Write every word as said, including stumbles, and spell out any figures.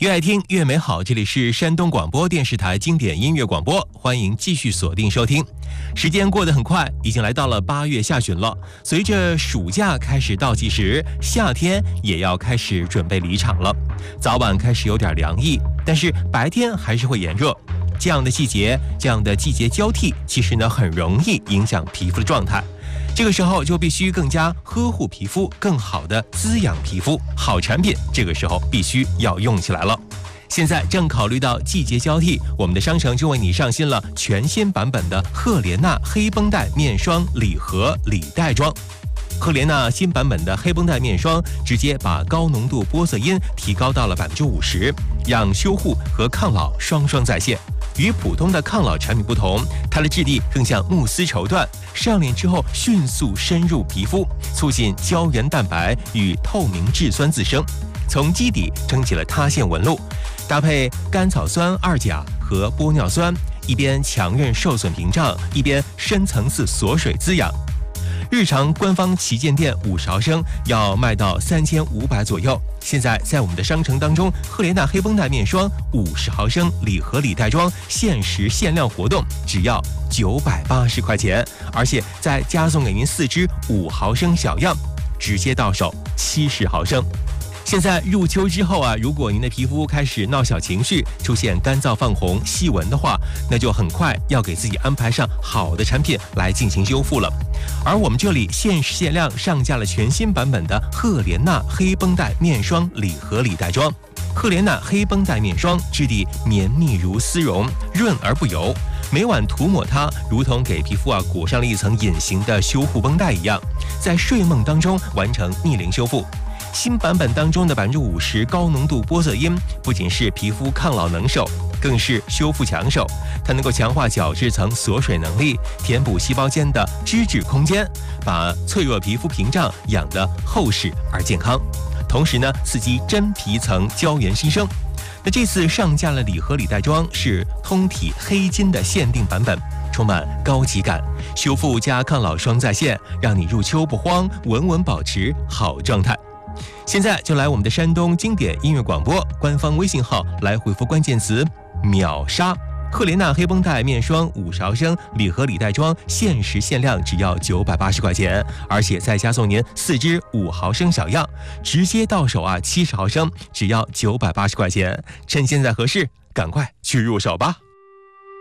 越爱听越美好，这里是山东广播电视台经典音乐广播，欢迎继续锁定收听。时间过得很快，已经来到了八月下旬了。随着暑假开始倒计时，夏天也要开始准备离场了。早晚开始有点凉意，但是白天还是会炎热。这样的季节，这样的季节交替，其实呢很容易影响皮肤的状态。这个时候就必须更加呵护皮肤，更好的滋养皮肤。好产品这个时候必须要用起来了。现在正考虑到季节交替，我们的商城就为你上新了全新版本的赫莲娜黑绷带面霜礼盒礼袋装。赫莲娜新版本的黑绷带面霜直接把高浓度玻色因提高到了百分之五十，让修护和抗老双双在线。与普通的抗老产品不同，它的质地更像慕斯绸缎，上脸之后迅速深入皮肤，促进胶原蛋白与透明质酸自生，从基底撑起了塌陷纹路。搭配甘草酸二钾和玻尿酸，一边强韧受损屏障，一边深层次锁水滋养。日常官方旗舰店五十毫升要卖到三千五百左右，现在在我们的商城当中，赫莲娜黑绷带面霜五十毫升礼盒礼袋装限时限量活动只要九百八十块钱，而且再加送给您四支五毫升小样，直接到手七十毫升。现在入秋之后啊，如果您的皮肤开始闹小情绪，出现干燥泛红细纹的话，那就很快要给自己安排上好的产品来进行修复了。而我们这里限时限量上架了全新版本的赫莲娜黑绷带面霜礼盒礼袋装。赫莲娜黑绷带面霜质地绵密如丝绒，润而不油，每晚涂抹它，如同给皮肤啊裹上了一层隐形的修护绷带一样，在睡梦当中完成逆龄修复。新版本当中的百分之五十高浓度玻色因，不仅是皮肤抗老能手，更是修复强手。它能够强化角质层锁水能力，填补细胞间的脂质空间，把脆弱皮肤屏障养得厚实而健康。同时呢，刺激真皮层胶原新生。那这次上架了礼盒礼袋装是通体黑金的限定版本，充满高级感，修复加抗老双在线，让你入秋不慌，稳稳保持好状态。现在就来我们的山东经典音乐广播官方微信号来回复关键词秒杀，赫莲娜黑绷带面霜五十毫升礼盒礼袋装限时限量只要九百八十块钱，而且再加送您四支五毫升小样，直接到手啊七十毫升只要九百八十块钱，趁现在合适，赶快去入手吧。